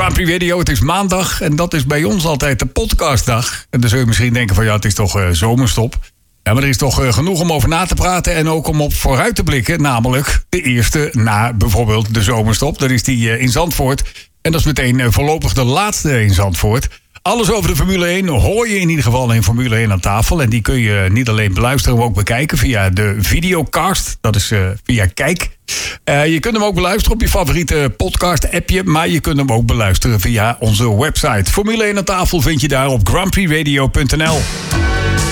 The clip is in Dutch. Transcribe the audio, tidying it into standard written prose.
Grand Prix Radio. Het is maandag en dat is bij ons altijd de podcastdag. En dan zul je misschien denken van ja, het is toch zomerstop. Ja, maar er is toch genoeg om over na te praten en ook om op vooruit te blikken. Namelijk de eerste na bijvoorbeeld de zomerstop. Dat is die in Zandvoort. En dat is meteen voorlopig de laatste in Zandvoort. Alles over de Formule 1 hoor je in ieder geval in Formule 1 aan tafel. En die kun je niet alleen beluisteren, maar ook bekijken via de videocast. Dat is via Kijk. Je kunt hem ook beluisteren op je favoriete podcast-appje. Maar je kunt hem ook beluisteren via onze website. Formule 1 aan tafel vind je daar op grandprixradio.nl.